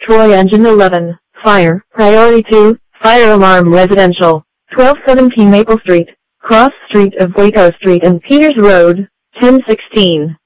Troy Engine 11, Fire, Priority 2, Fire Alarm Residential, 1217 Maple Street, Cross Street of Waco Street and Peters Road, 1016.